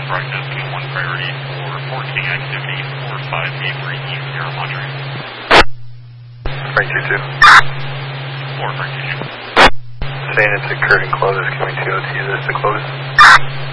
broadcasting 1 priority for 14 activity 458 East Sierra Madre. Frank 2-2. 4 Frank 2-2. Saying it's occurred and closes, coming to OT, is this the close?